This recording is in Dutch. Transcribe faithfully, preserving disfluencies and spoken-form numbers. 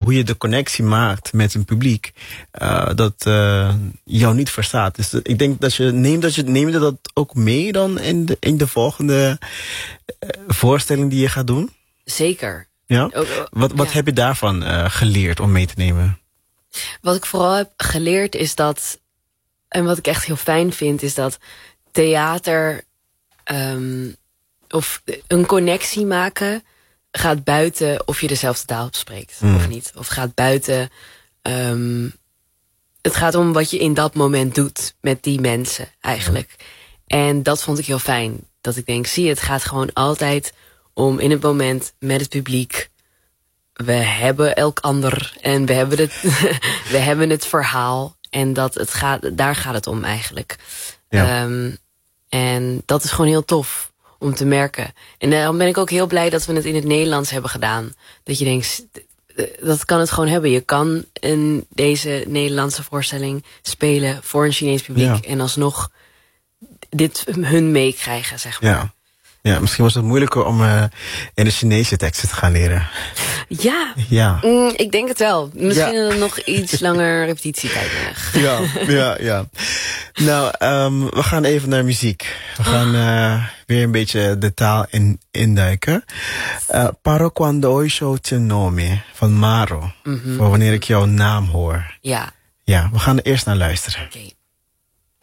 hoe je de connectie maakt met een publiek, uh, dat uh, jou niet verstaat. Dus ik denk dat je neemt dat je neemt dat ook mee dan in de, in de volgende uh, voorstelling die je gaat doen? Zeker. Ja? Ook, uh, wat wat ja. heb je daarvan uh, geleerd om mee te nemen? Wat ik vooral heb geleerd is dat, en wat ik echt heel fijn vind, is dat theater um, of een connectie maken gaat buiten of je dezelfde taal spreekt mm. of niet. Of gaat buiten, um, het gaat om wat je in dat moment doet met die mensen eigenlijk. Mm. En dat vond ik heel fijn. Dat ik denk, zie je, het gaat gewoon altijd om in het moment met het publiek. We hebben elk ander en we hebben het, we hebben het verhaal. En dat het gaat, daar gaat het om eigenlijk. Ja. Um, en dat is gewoon heel tof om te merken. En daarom ben ik ook heel blij dat we het in het Nederlands hebben gedaan. Dat je denkt, dat kan het gewoon hebben. Je kan in deze Nederlandse voorstelling spelen voor een Chinees publiek. Ja. En alsnog dit hun meekrijgen, zeg maar. Ja. Ja, misschien was het moeilijker om uh, in de Chinese teksten te gaan leren. Ja, ja. Mm, ik denk het wel. Misschien ja. nog iets langer repetitietijd nodig. Ja, ja, ja. Nou, um, we gaan even naar muziek. We gaan uh, weer een beetje de taal in, induiken. Uh, Paro Cuando Oisho Te Nome van Maro. Mm-hmm. Voor wanneer ik jouw naam hoor. Ja. Ja, we gaan er eerst naar luisteren. Oké. Okay.